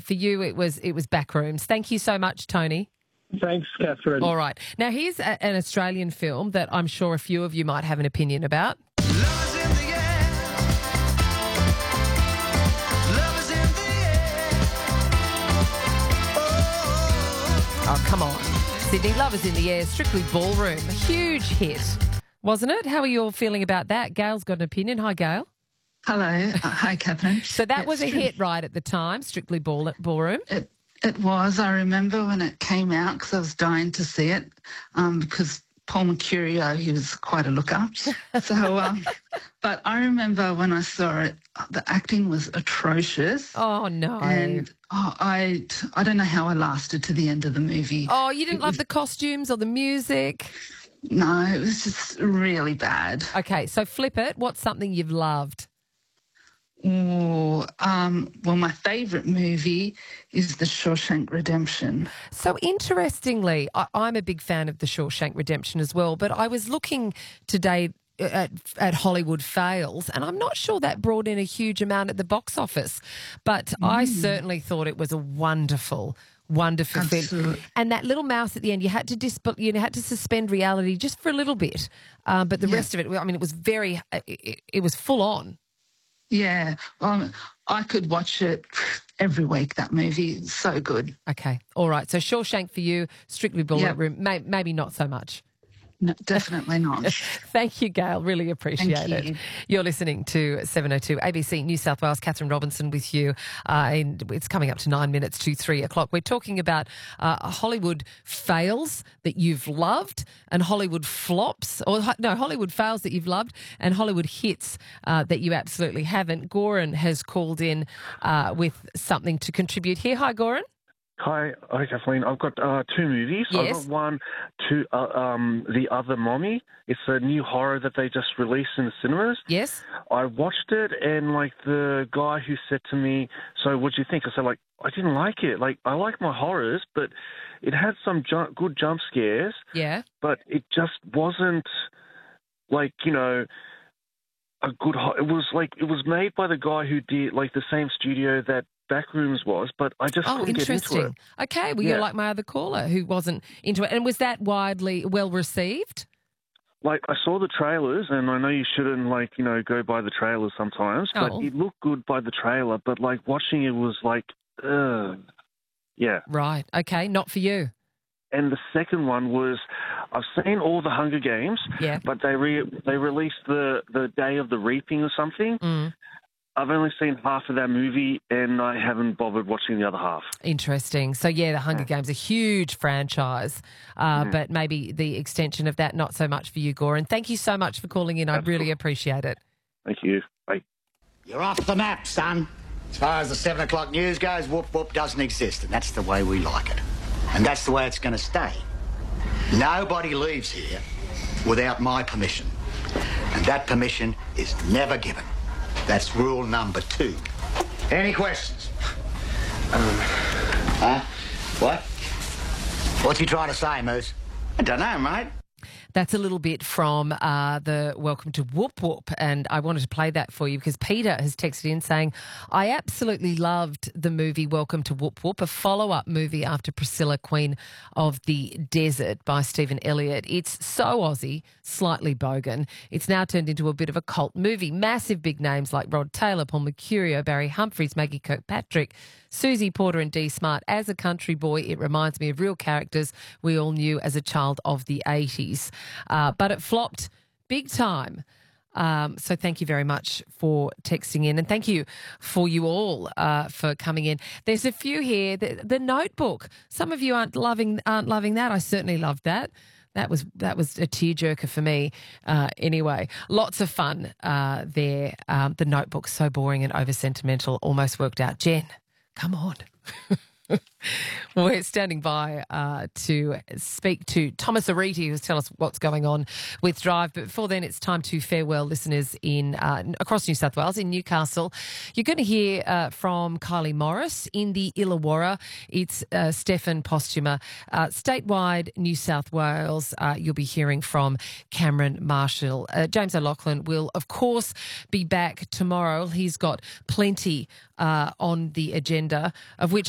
for you, it was Backrooms. Thank you so much, Tony. Thanks, Catherine. All right. Now, here's an Australian film that I'm sure a few of you might have an opinion about. Oh, come on. Sydney, Love is in the Air, Strictly Ballroom. A huge hit, wasn't it? How are you all feeling about that? Gail's got an opinion. Hi, Gail. Hello. Hi, Catherine. So that was a hit right at the time, Strictly Ballroom? It was. I remember when it came out because I was dying to see it because Paul Mercurio, he was quite a looker. So, but I remember when I saw it, the acting was atrocious. Oh, no. And I don't know how I lasted to the end of the movie. Oh, you didn't love the costumes or the music? No, it was just really bad. Okay, so flip it. What's something you've loved? Well, my favourite movie is The Shawshank Redemption. So interestingly, I'm a big fan of The Shawshank Redemption as well, but I was looking today at Hollywood Fails, and I'm not sure that brought in a huge amount at the box office, but I certainly thought it was a wonderful film. And that little mouse at the end, you had to suspend reality just for a little bit, but the rest of it, I mean, it was full on. Yeah, well, I could watch it every week, that movie. It's so good. Okay, all right. So Shawshank for you, Strictly Ballroom, maybe not so much. No, definitely not. Thank you, Gail. Really appreciate it. You're listening to 702 ABC New South Wales. Catherine Robinson with you. And it's coming up to 9 minutes to 3 o'clock. We're talking about Hollywood fails that you've loved and Hollywood flops, Hollywood fails that you've loved and Hollywood hits that you absolutely haven't. Goran has called in with something to contribute here. Hi, Goran. Hi, Kathleen. I've got two movies. Yes. I've got one, The Other Mommy. It's a new horror that they just released in the cinemas. Yes. I watched it, and the guy who said to me, "So what'd you think?" I said, I didn't like it. I like my horrors, but it had some good jump scares. Yeah. But it just wasn't a good. It was made by the guy who did the same studio that Backrooms was, but I just couldn't get into it. Okay, well, you're like my other caller who wasn't into it. And was that widely well received? I saw the trailers, and I know you shouldn't, go by the trailers sometimes, but it looked good by the trailer, but, watching it was yeah. Right, okay, not for you. And the second one was, I've seen all the Hunger Games, but they released the Day of the Reaping or something. Mm. I've only seen half of that movie, and I haven't bothered watching the other half. Interesting. So, the Hunger Games, a huge franchise, but maybe the extension of that, not so much for you, Goran. Thank you so much for calling in. I really appreciate it. Thank you. Bye. You're off the map, son. As far as the 7 o'clock news goes, whoop whoop doesn't exist, and that's the way we like it. And that's the way it's going to stay. Nobody leaves here without my permission. And that permission is never given. That's rule number 2. Any questions? What? What's he trying to say, Moose? I don't know, mate. That's a little bit from the Welcome to Whoop Whoop, and I wanted to play that for you because Peter has texted in saying, I absolutely loved the movie Welcome to Whoop Whoop, a follow-up movie after Priscilla, Queen of the Desert by Stephen Elliott. It's so Aussie, slightly bogan. It's now turned into a bit of a cult movie. Massive big names like Rod Taylor, Paul Mercurio, Barry Humphries, Maggie Kirkpatrick, Susie Porter and Dee Smart. As a country boy, it reminds me of real characters we all knew as a child of the 80s. But it flopped big time. So thank you very much for texting in, and thank you for you all for coming in. There's a few here. The Notebook. Some of you aren't loving that. I certainly loved that. That was a tearjerker for me. Anyway, lots of fun there. The Notebook, so boring and over sentimental, almost worked out. Jen, come on. We're standing by to speak to Thomas Ariti, who's tell us what's going on with Drive. But before then, it's time to farewell listeners in across New South Wales, in Newcastle. You're going to hear from Kylie Morris in the Illawarra. It's Stefan Postuma. Statewide New South Wales, you'll be hearing from Cameron Marshall. James O'Loughlin will, of course, be back tomorrow. He's got plenty on the agenda, of which